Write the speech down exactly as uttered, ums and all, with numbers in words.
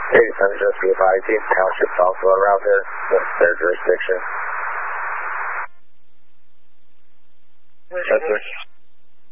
eighty-seven, just be advised, the township's also around there. That's their jurisdiction. Yes, sir.